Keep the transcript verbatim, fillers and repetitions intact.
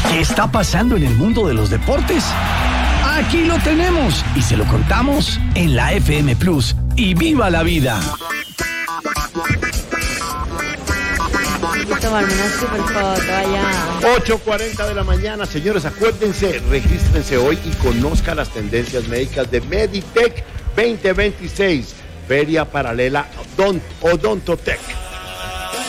¿Qué está pasando en el mundo de los deportes? Aquí lo tenemos y se lo contamos en la F M Plus. Y ¡viva la vida! Tomarme una super foto allá. ocho cuarenta de la mañana, señores, acuérdense, regístrense hoy y conozcan las tendencias médicas de Meditech veinte veintiséis, Feria Paralela Odont- Odontotech.